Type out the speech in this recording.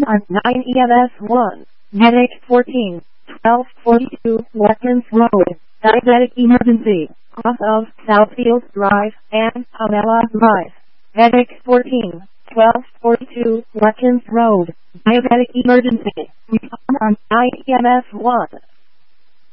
on 9 EMS 1, Medic 14, 1242 Watkins Road, diabetic emergency, off of Southfield Drive and Pamela Drive. Medic 14, 1242 Watkins Road, diabetic emergency, respond on 9 EMS 1.